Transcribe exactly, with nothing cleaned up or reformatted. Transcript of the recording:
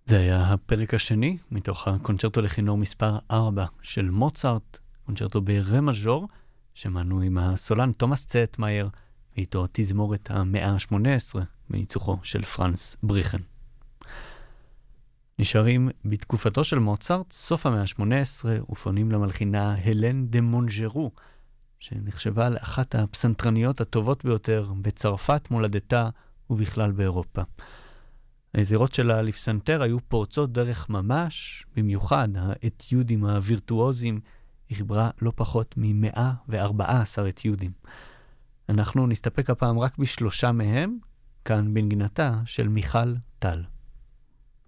זה היה הפרק השני מתוך הקונצ'רטו לכינור מספר ארבע של מוצרט, קונצ'רטו ברה מז'ור, שמענו עם הסולן תומאס צטמאייר, ואיתו תזמורת המאה ה-שמונה עשרה בניצוחו של פרנס בריכן. נשארים בתקופתו של מוצרט, סוף המאה ה-שמונה עשרה, ופונים למלחינה הלן דה מונג'רו, שנחשבה לאחת הפסנתרניות הטובות ביותר בצרפת מולדתה ובכלל באירופה. היצירות שלה לפסנתר היו פורצות דרך ממש, במיוחד האתיודים הווירטואוזיים, היא חיברה לא פחות מ-מאה וארבע עשרה אתיודים. אנחנו נסתפק הפעם רק בשלושה מהם, כאן בנגינתה של מיכל טל.